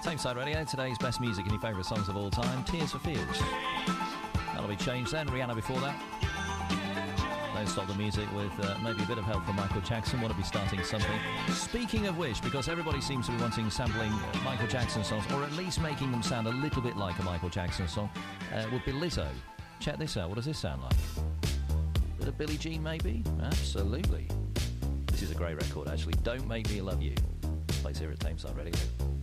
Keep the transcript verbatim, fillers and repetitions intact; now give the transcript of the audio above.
Tameside Radio, today's best music and your favourite songs of all time. Tears for Fears. That'll be changed then. Rihanna before that. Don't stop the music with uh, maybe a bit of help from Michael Jackson. Want to be starting something. Speaking of which, because everybody seems to be wanting sampling uh, Michael Jackson songs, or at least making them sound a little bit like a Michael Jackson song, uh, would be Lizzo. Check this out. What does this sound like? Bit of Billie Jean, maybe? Absolutely. This is a great record, actually. Don't Make Me Love You. Plays here at Tameside Radio.